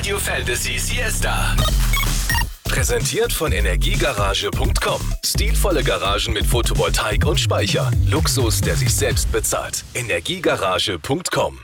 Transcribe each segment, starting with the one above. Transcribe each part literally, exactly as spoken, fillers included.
Radio Fantasy Siesta. Präsentiert von Energiegarage punkt com. Stilvolle Garagen mit Photovoltaik und Speicher. Luxus, der sich selbst bezahlt. Energiegarage punkt com.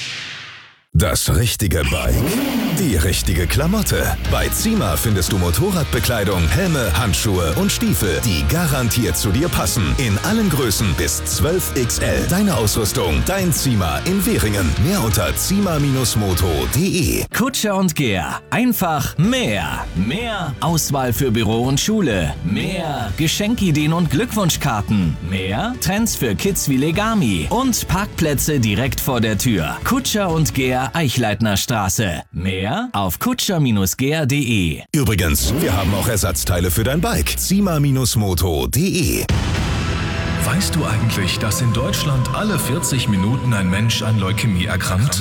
Das richtige Bike, die richtige Klamotte. Bei Zima findest du Motorradbekleidung, Helme, Handschuhe und Stiefel, die garantiert zu dir passen. In allen Größen bis zwölf X L. Deine Ausrüstung, dein Zima in Währingen. Mehr unter zima Bindestrich moto punkt de. Kutscher und Gehr. Einfach mehr. Mehr Auswahl für Büro und Schule. Mehr Geschenkideen und Glückwunschkarten. Mehr Trends für Kids wie Legami. Und Parkplätze direkt vor der Tür. Kutscher und Gehr, Eichleitner Straße. Mehr auf kutscher Bindestrich gehr punkt de. Übrigens, wir haben auch Ersatzteile für dein Bike. zima Bindestrich moto punkt de. Weißt du eigentlich, dass in Deutschland alle vierzig Minuten ein Mensch an Leukämie erkrankt?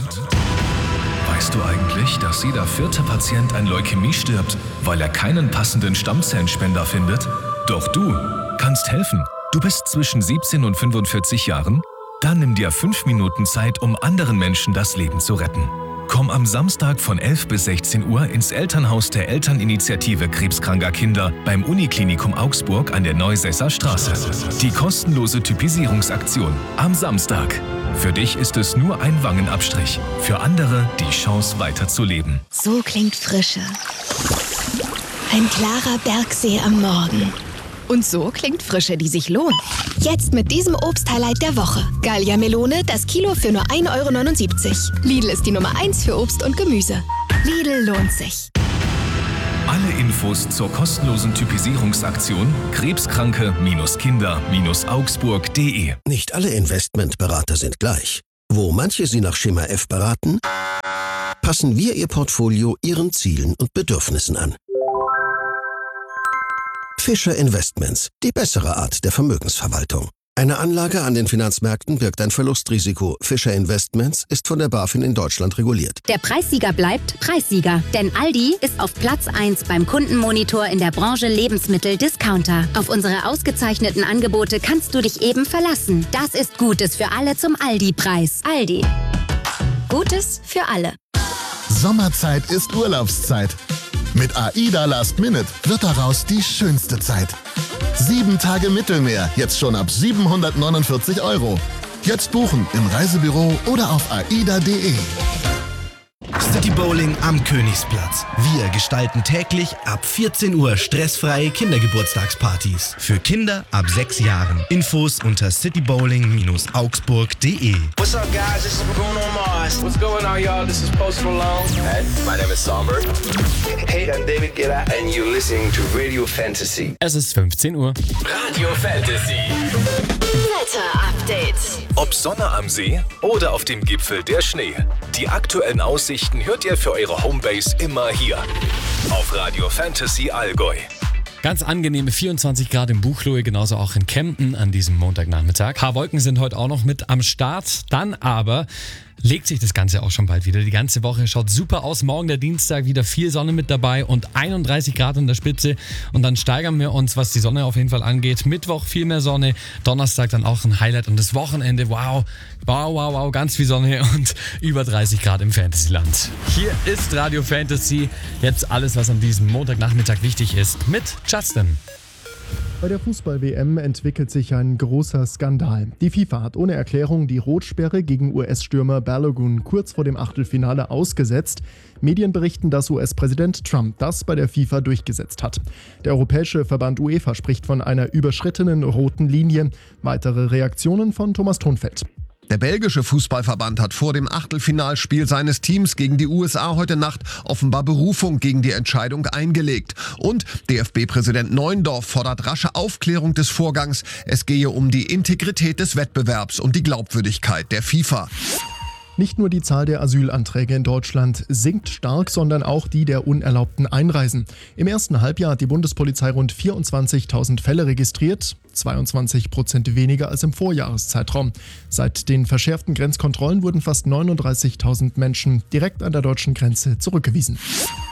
Weißt du eigentlich, dass jeder vierte Patient an Leukämie stirbt, weil er keinen passenden Stammzellenspender findet? Doch du kannst helfen. Du bist zwischen siebzehn und fünfundvierzig Jahren? Dann nimm dir fünf Minuten Zeit, um anderen Menschen das Leben zu retten. Komm am Samstag von elf bis sechzehn Uhr ins Elternhaus der Elterninitiative krebskranker Kinder beim Uniklinikum Augsburg an der Neusesser Straße. Die kostenlose Typisierungsaktion am Samstag. Für dich ist es nur ein Wangenabstrich, für andere die Chance weiterzuleben. So klingt Frische. Ein klarer Bergsee am Morgen. Und so klingt Frische, die sich lohnt. Jetzt mit diesem Obsthighlight der Woche. Gallia Melone, das Kilo für nur ein Euro neunundsiebzig. Lidl ist die Nummer eins für Obst und Gemüse. Lidl lohnt sich. Alle Infos zur kostenlosen Typisierungsaktion krebskranke-kinder-augsburg punkt de. Nicht alle Investmentberater sind gleich. Wo manche Sie nach Schema F beraten, passen wir Ihr Portfolio Ihren Zielen und Bedürfnissen an. Fischer Investments, die bessere Art der Vermögensverwaltung. Eine Anlage an den Finanzmärkten birgt ein Verlustrisiko. Fischer Investments ist von der BaFin in Deutschland reguliert. Der Preissieger bleibt Preissieger, denn Aldi ist auf Platz eins beim Kundenmonitor in der Branche Lebensmittel-Discounter. Auf unsere ausgezeichneten Angebote kannst du dich eben verlassen. Das ist Gutes für alle zum Aldi-Preis. Aldi. Gutes für alle. Sommerzeit ist Urlaubszeit. Mit AIDA Last Minute wird daraus die schönste Zeit. Sieben Tage Mittelmeer, jetzt schon ab siebenhundertneunundvierzig Euro. Jetzt buchen im Reisebüro oder auf aida punkt de. City Bowling am Königsplatz. Wir gestalten täglich ab vierzehn Uhr stressfreie Kindergeburtstagspartys. Für Kinder ab sechs Jahren. Infos unter citybowling Bindestrich augsburg punkt de. What's up, guys? This is Bruno Mars. What's going on, y'all? This is Post Malone. Hey, my name is Somber. Hey, I'm David Guetta and you're listening to Radio Fantasy. Es ist fünfzehn Uhr. Radio Fantasy. Wetter-Update. Ob Sonne am See oder auf dem Gipfel der Schnee. Die aktuellen Aussichten hört ihr für eure Homebase immer hier. Auf Radio Fantasy Allgäu. Ganz angenehme vierundzwanzig Grad im Buchloe, genauso auch in Kempten an diesem Montagnachmittag. Ein paar Wolken sind heute auch noch mit am Start. Dann aber legt sich das Ganze auch schon bald wieder. Die ganze Woche schaut super aus. Morgen der Dienstag wieder viel Sonne mit dabei und einunddreißig Grad an der Spitze. Und dann steigern wir uns, was die Sonne auf jeden Fall angeht. Mittwoch viel mehr Sonne, Donnerstag dann auch ein Highlight und das Wochenende, wow, wow, wow, wow, ganz viel Sonne und über dreißig Grad im Fantasyland. Hier ist Radio Fantasy. Jetzt alles, was an diesem Montagnachmittag wichtig ist, mit Justin. Bei der Fußball-W M entwickelt sich ein großer Skandal. Die FIFA hat ohne Erklärung die Rotsperre gegen U S-Stürmer Balogun kurz vor dem Achtelfinale ausgesetzt. Medien berichten, dass U S-Präsident Trump das bei der FIFA durchgesetzt hat. Der europäische Verband UEFA spricht von einer überschrittenen roten Linie. Weitere Reaktionen von Thomas Thonfeld. Der belgische Fußballverband hat vor dem Achtelfinalspiel seines Teams gegen die U S A heute Nacht offenbar Berufung gegen die Entscheidung eingelegt. Und D F B-Präsident Neuendorf fordert rasche Aufklärung des Vorgangs. Es gehe um die Integrität des Wettbewerbs und die Glaubwürdigkeit der FIFA. Nicht nur die Zahl der Asylanträge in Deutschland sinkt stark, sondern auch die der unerlaubten Einreisen. Im ersten Halbjahr hat die Bundespolizei rund vierundzwanzigtausend Fälle registriert, zweiundzwanzig Prozent weniger als im Vorjahreszeitraum. Seit den verschärften Grenzkontrollen wurden fast neununddreißigtausend Menschen direkt an der deutschen Grenze zurückgewiesen.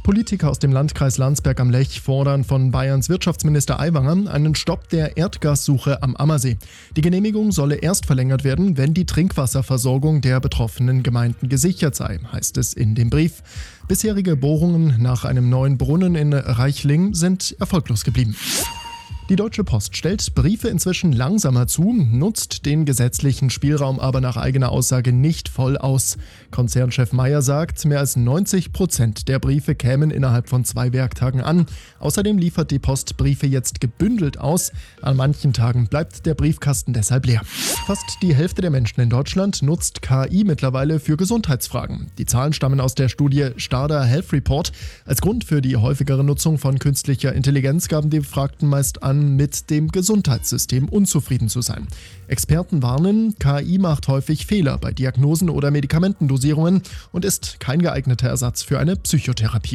Politiker aus dem Landkreis Landsberg am Lech fordern von Bayerns Wirtschaftsminister Aiwanger einen Stopp der Erdgassuche am Ammersee. Die Genehmigung solle erst verlängert werden, wenn die Trinkwasserversorgung der betroffenen Gemeinden gesichert sei, heißt es in dem Brief. Bisherige Bohrungen nach einem neuen Brunnen in Reichling sind erfolglos geblieben. Die Deutsche Post stellt Briefe inzwischen langsamer zu, nutzt den gesetzlichen Spielraum aber nach eigener Aussage nicht voll aus. Konzernchef Meyer sagt, mehr als neunzig Prozent der Briefe kämen innerhalb von zwei Werktagen an. Außerdem liefert die Post Briefe jetzt gebündelt aus. An manchen Tagen bleibt der Briefkasten deshalb leer. Fast die Hälfte der Menschen in Deutschland nutzt K I mittlerweile für Gesundheitsfragen. Die Zahlen stammen aus der Studie Stada Health Report. Als Grund für die häufigere Nutzung von künstlicher Intelligenz gaben die Befragten meist an, mit dem Gesundheitssystem unzufrieden zu sein. Experten warnen, K I macht häufig Fehler bei Diagnosen oder Medikamentendosierungen und ist kein geeigneter Ersatz für eine Psychotherapie.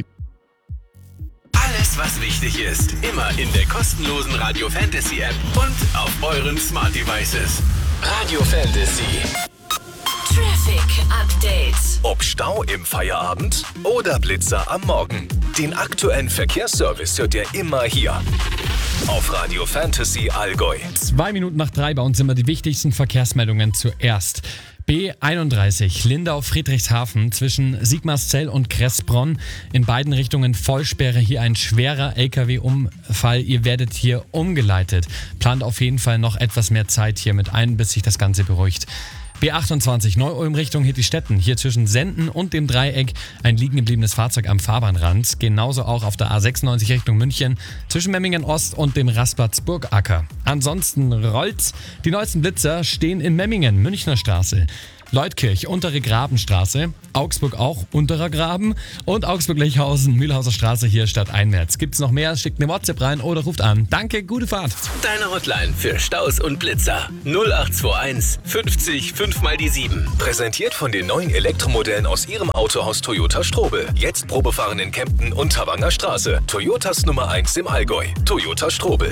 Alles, was wichtig ist, immer in der kostenlosen Radio Fantasy App und auf euren Smart Devices. Radio Fantasy. Traffic Update. Ob Stau im Feierabend oder Blitzer am Morgen. Den aktuellen Verkehrsservice hört ihr immer hier. Auf Radio Fantasy Allgäu. Zwei Minuten nach drei bei uns immer die wichtigsten Verkehrsmeldungen zuerst. B einunddreißig Lindau-Friedrichshafen zwischen Sigmarszell und Kressbronn. In beiden Richtungen Vollsperre, hier ein schwerer L K W-Unfall. Ihr werdet hier umgeleitet. Plant auf jeden Fall noch etwas mehr Zeit hier mit ein, bis sich das Ganze beruhigt. B achtundzwanzig Neu-Ulm Richtung Hittistetten. Hier zwischen Senden und dem Dreieck ein liegen gebliebenes Fahrzeug am Fahrbahnrand. Genauso auch auf der A sechsundneunzig Richtung München zwischen Memmingen Ost und dem Rastplatz Burgacker. Ansonsten rollt's. Die neuesten Blitzer stehen in Memmingen, Münchner Straße. Leutkirch, Untere Grabenstraße, Augsburg auch, Unterer Graben und Augsburg-Lechhausen, Mühlhauser Straße hier stadteinwärts. Gibt's noch mehr? Schickt eine WhatsApp rein oder ruft an. Danke, gute Fahrt. Deine Hotline für Staus und Blitzer. null acht zwei eins fünfzig fünf mal die sieben. Präsentiert von den neuen Elektromodellen aus ihrem Autohaus Toyota Strobel. Jetzt Probefahren in Kempten und Tawanger Straße. Toyotas Nummer eins im Allgäu. Toyota Strobel.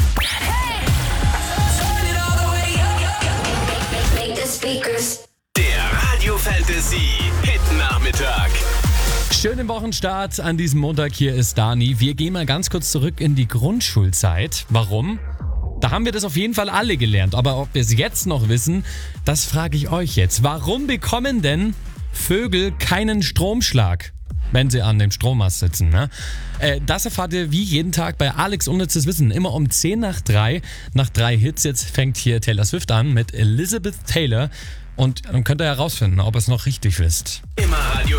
Der Radio Fantasy Hit Nachmittag. Schönen Wochenstart an diesem Montag. Hier ist Dani. Wir gehen mal ganz kurz zurück in die Grundschulzeit. Warum? Da haben wir das auf jeden Fall alle gelernt. Aber ob wir es jetzt noch wissen, das frage ich euch jetzt. Warum bekommen denn Vögel keinen Stromschlag, wenn sie an dem Strommast sitzen? Ne? Äh, das erfahrt ihr wie jeden Tag bei Alex Unnützes Wissen. Immer um zehn nach drei. Nach drei Hits jetzt fängt hier Taylor Swift an mit Elizabeth Taylor. Und dann könnt ihr herausfinden, ob ihr es noch richtig wisst. Immer Radio